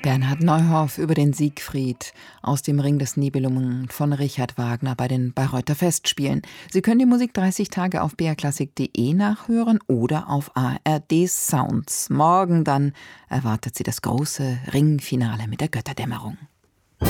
Bernhard Neuhoff über den Siegfried aus dem Ring des Nibelungen von Richard Wagner bei den Bayreuther Festspielen. Sie können die Musik 30 Tage auf brklassik.de nachhören oder auf ARD Sounds. Morgen dann erwartet Sie das große Ringfinale mit der Götterdämmerung.